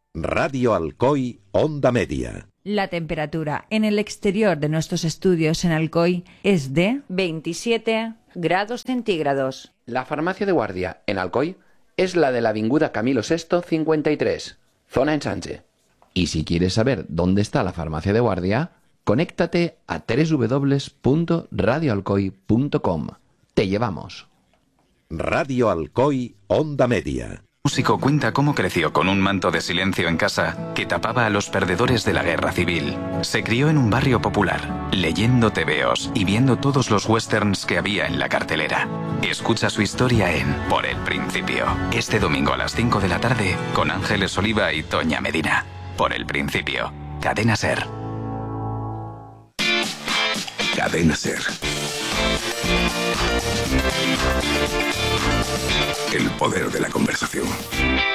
Radio Alcoy, Onda Media. La temperatura en el exterior de nuestros estudios en Alcoy es de 27 grados centígrados. La farmacia de guardia en Alcoy es la de la avinguda Camilo VI 53, zona Ensanche. Y si quieres saber dónde está la farmacia de guardia, conéctate a www.radioalcoy.com. Te llevamos. Radio Alcoy, Onda Media. El músico cuenta cómo creció con un manto de silencio en casa que tapaba a los perdedores de la guerra civil. Se crió en un barrio popular, leyendo tebeos y viendo todos los westerns que había en la cartelera. Escucha su historia en Por el Principio, este domingo a las 5 de la tarde con Ángeles Oliva y Toña Medina. Por el Principio, Cadena SER. Cadena SER. El poder de la conversación.